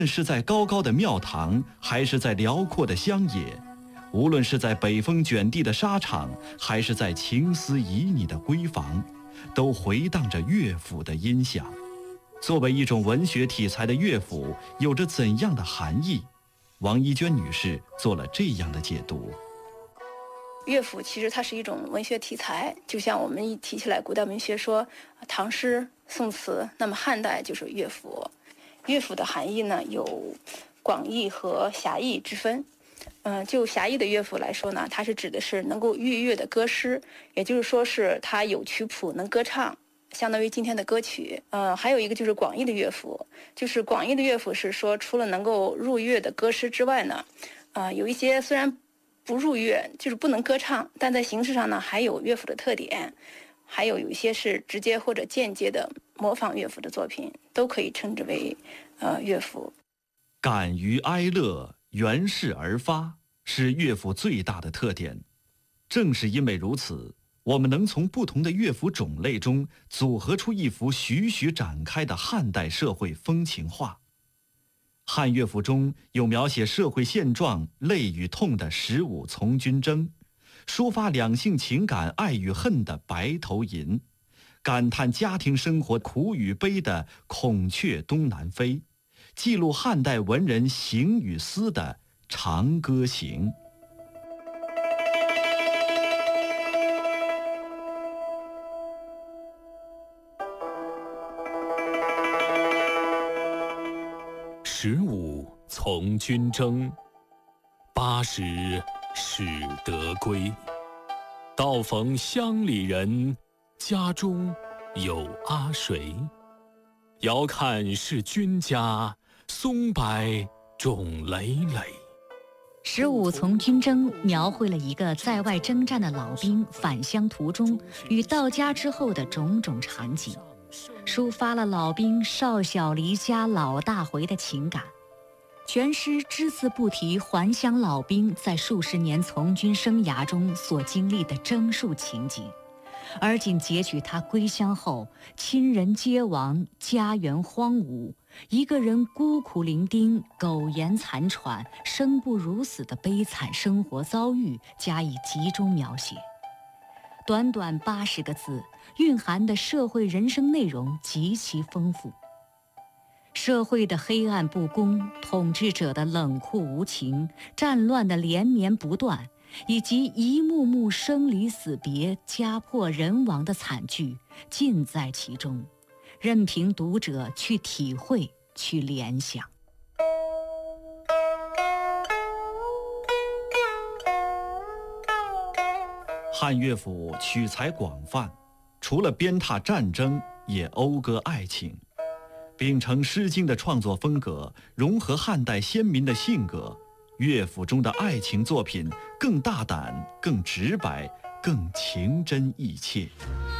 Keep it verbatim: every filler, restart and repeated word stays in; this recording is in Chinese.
是在高高的庙堂，还是在辽阔的乡野，无论是在北风卷地的沙场，还是在情思旖旎的闺房，都回荡着乐府的音响。作为一种文学题材的乐府，有着怎样的含义？王一娟女士做了这样的解读。 乐府其实它是一种文学题材，就像我们一提起来古代文学说唐诗、宋词，那么汉代就是乐府。乐府的含义呢有广义和狭义之分。嗯、呃，就狭义的乐府来说呢，它是指的是能够御乐的歌诗，也就是说是它有曲谱能歌唱，相当于今天的歌曲。呃，还有一个就是广义的乐府，就是广义的乐府是说除了能够入乐的歌诗之外呢，呃，有一些虽然不入乐，就是不能歌唱，但在形式上呢还有乐府的特点，还有有一些是直接或者间接的模仿乐府的作品，都可以称之为呃乐府。 感于哀乐，源势而发，是乐府最大的特点。正是因为如此，我们能从不同的乐府种类中组合出一幅徐徐展开的汉代社会风情画。汉乐府中有描写社会现状、泪与痛的十五从军征，抒发两性情感爱与恨的白头吟，感叹家庭生活苦与悲的孔雀东南飞，记录汉代文人行与思的长歌行。 十五从军征，八十始得归。道逢乡里人，家中有阿谁？遥看是君家，松柏种累累。 十五从军征描绘了一个在外征战的老兵返乡途中与到家之后的种种场景，抒发了老兵少小离家老大回的情感。全诗只字不提还乡老兵在数十年从军生涯中所经历的征戍情景，而仅截取他归乡后亲人皆亡，家园荒芜，一个人孤苦伶仃，苟延残喘，生不如死的悲惨生活遭遇加以集中描写。短短八十个字，蕴含的社会人生内容极其丰富。社会的黑暗不公，统治者的冷酷无情，战乱的连绵不断，以及一幕幕生离死别、家破人亡的惨剧，尽在其中，任凭读者去体会、去联想。 汉乐府取材广泛，除了鞭挞战争，也讴歌爱情。秉承《诗经》的创作风格，融合汉代先民的性格，乐府中的爱情作品更大胆、更直白、更情真意切。